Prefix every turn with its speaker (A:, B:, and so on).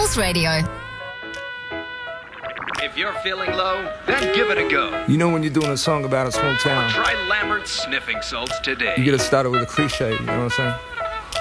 A: Pulse Radio.
B: If you're feeling low, then give it a go.
C: You know when you're doing a song about a small town,
B: Try Lambert's Sniffing Salts today.
C: you gotta start it with a cliche, you know what I'm saying?